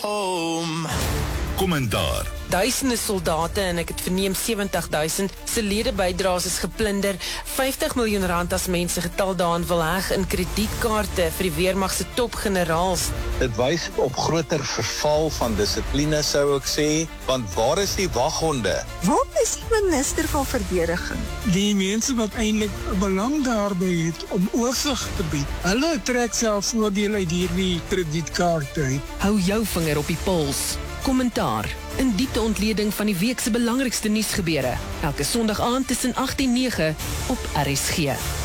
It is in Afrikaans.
home. Kommentaar. Duisende soldate en ek het verneem 70.000 se ledebydraes is geplunder. 50 miljoen rand as mense getal daaraan wil heg in kredietkaarte vir die weermag se topgeneraals. Dit wys op groter verval van dissipline, sou ek sê, want waar is die waghonde? Waar is die minister van verdediging? Die mense wat eintlik belang daarby het om oorsig te bied, hulle trek self voordeel uit hierdie kredietkaarte uit. Hou jou vinger op die pols. Kommentaar. In diepte ontleding van die week se belangrikste nuusgebeure. Elke Sondag aand tussen 8 en 9 op RSG.